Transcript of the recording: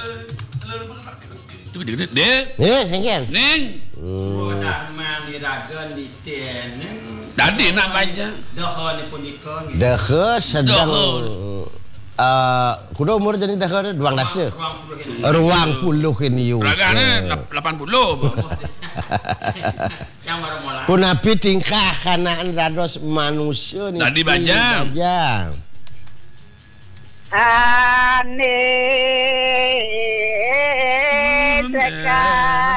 Neng. Dadi nak baca. Deuheuh sedang kudu umur jadi deuheuh 12. Ruang puluh ini yus. Ragana 80. Kunapi tingkah kanaan rados manusia nih. Tadi bajang. Ane sekali